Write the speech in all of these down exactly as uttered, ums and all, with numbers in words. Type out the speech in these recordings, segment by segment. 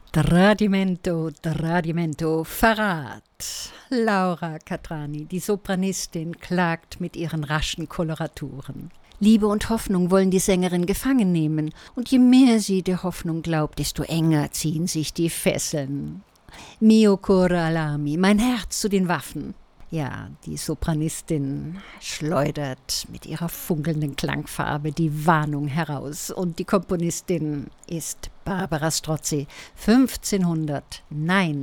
Tradimento, Tradimento, Verrat. Laura Catrani, die Sopranistin, klagt mit ihren raschen Koloraturen. Liebe und Hoffnung wollen die Sängerin gefangen nehmen, und je mehr sie der Hoffnung glaubt, desto enger ziehen sich die Fesseln. Mio cor alami, mein Herz zu den Waffen. Ja, die Sopranistin schleudert mit ihrer funkelnden Klangfarbe die Warnung heraus. Und die Komponistin ist Barbara Strozzi. fünfzehnhundert, nein,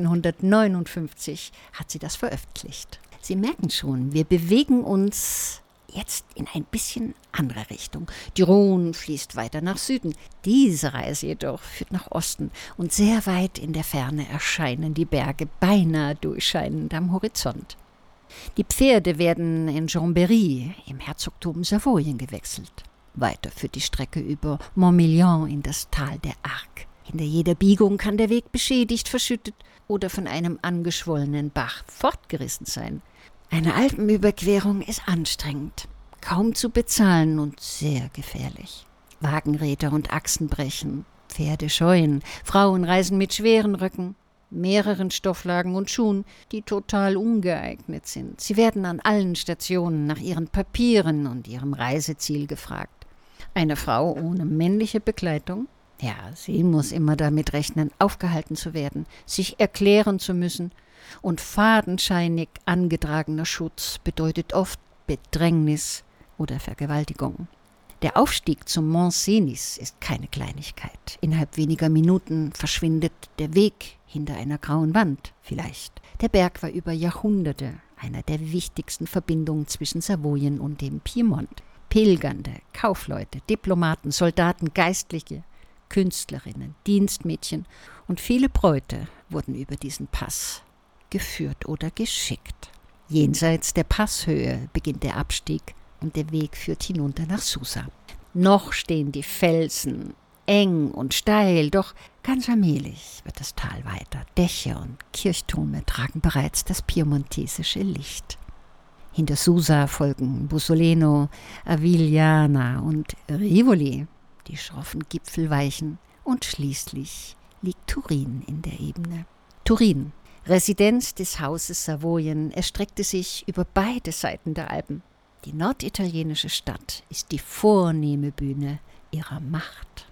sechzehnhundertneunundfünfzig hat sie das veröffentlicht. Sie merken schon, wir bewegen uns jetzt in ein bisschen andere Richtung. Die Rhone fließt weiter nach Süden. Diese Reise jedoch führt nach Osten, und sehr weit in der Ferne erscheinen die Berge, beinahe durchscheinend am Horizont. Die Pferde werden in Chambéry im Herzogtum Savoyen gewechselt. Weiter führt die Strecke über Montmillon in das Tal der Arc. Hinter jeder Biegung kann der Weg beschädigt, verschüttet oder von einem angeschwollenen Bach fortgerissen sein. Eine Alpenüberquerung ist anstrengend, kaum zu bezahlen und sehr gefährlich. Wagenräder und Achsen brechen, Pferde scheuen, Frauen reisen mit schweren Röcken, mehreren Stofflagen und Schuhen, die total ungeeignet sind. Sie werden an allen Stationen nach ihren Papieren und ihrem Reiseziel gefragt. Eine Frau ohne männliche Begleitung? Ja, sie muss immer damit rechnen, aufgehalten zu werden, sich erklären zu müssen. Und fadenscheinig angetragener Schutz bedeutet oft Bedrängnis oder Vergewaltigung. Der Aufstieg zum Mont Cenis ist keine Kleinigkeit. Innerhalb weniger Minuten verschwindet der Weg hinter einer grauen Wand, vielleicht. Der Berg war über Jahrhunderte einer der wichtigsten Verbindungen zwischen Savoyen und dem Piemont. Pilgernde, Kaufleute, Diplomaten, Soldaten, Geistliche, Künstlerinnen, Dienstmädchen und viele Bräute wurden über diesen Pass geführt oder geschickt. Jenseits der Passhöhe beginnt der Abstieg und der Weg führt hinunter nach Susa. Noch stehen die Felsen eng und steil, doch ganz allmählich wird das Tal weiter. Dächer und Kirchtürme tragen bereits das piemontesische Licht. Hinter Susa folgen Bussoleno, Avigliana und Rivoli, die schroffen Gipfel weichen, und schließlich liegt Turin in der Ebene. Turin, Residenz des Hauses Savoyen, erstreckte sich über beide Seiten der Alpen. Die norditalienische Stadt ist die vornehme Bühne ihrer Macht.